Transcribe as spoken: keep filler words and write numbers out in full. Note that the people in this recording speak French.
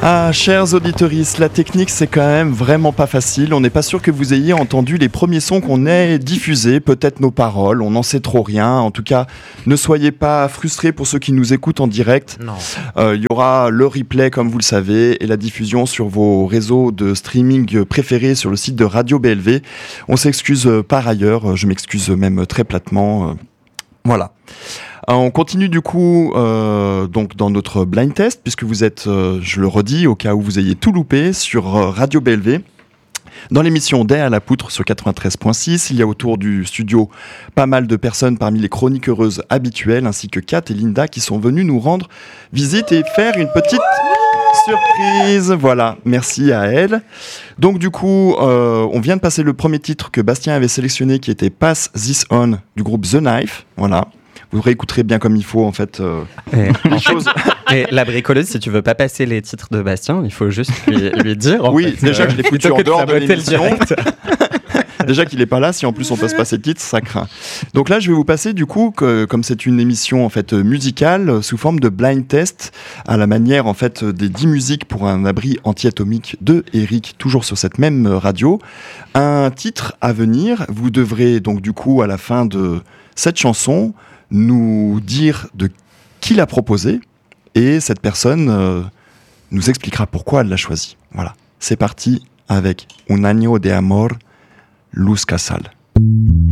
Ah, chers auditeuristes, la technique c'est quand même vraiment pas facile. On n'est pas sûr que vous ayez entendu les premiers sons qu'on ait diffusés, peut-être nos paroles, on n'en sait trop rien. En tout cas, ne soyez pas frustrés pour ceux qui nous écoutent en direct. Non. Euh, il y aura le replay comme vous le savez et la diffusion sur vos réseaux de streaming préférés sur le site de Radio B L V. On s'excuse par ailleurs, je m'excuse même très platement. Voilà. On continue du coup euh, donc dans notre blind test, puisque vous êtes, euh, je le redis, au cas où vous ayez tout loupé, sur euh, Radio B L V. Dans l'émission Des à la poutre sur quatre-vingt-treize virgule six, il y a autour du studio pas mal de personnes parmi les chroniqueuses habituelles, ainsi que Kat et Linda qui sont venues nous rendre visite et faire une petite surprise. Voilà, merci à elles. Donc du coup, euh, on vient de passer le premier titre que Bastien avait sélectionné, qui était Pass This On du groupe The Knife. Voilà. Vous réécouterez bien comme il faut, en fait. Euh, et, chose. Et la bricoleuse, si tu veux pas passer les titres de Bastien, il faut juste lui, lui dire. En oui, fait, déjà euh, que je l'ai foutu en dehors de l'émission. Déjà qu'il n'est pas là, si en plus on passe pas ses titres, ça craint. Donc là, je vais vous passer du coup, que, comme c'est une émission en fait musicale, sous forme de blind test, à la manière en fait des dix musiques pour un abri anti-atomique de Eric, toujours sur cette même radio. Un titre à venir. Vous devrez donc du coup à la fin de cette chanson nous dire de qui l'a proposé et cette personne euh, nous expliquera pourquoi elle l'a choisi. Voilà, c'est parti avec Un año de amor, Luz Casal.